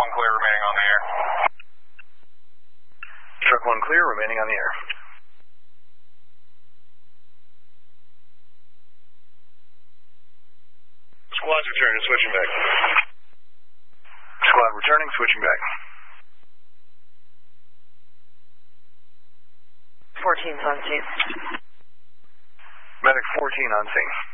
1 clear remaining on the air. Truck 1 clear remaining on the air. Squad's returning, switching back. Squad returning, switching back. 14's on scene. Medic 14 on scene.